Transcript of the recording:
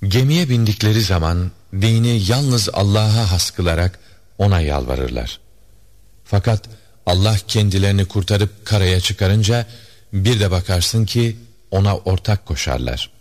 Gemiye bindikleri zaman dini yalnız Allah'a has kılarak ona yalvarırlar. Fakat Allah kendilerini kurtarıp karaya çıkarınca bir de bakarsın ki ona ortak koşarlar.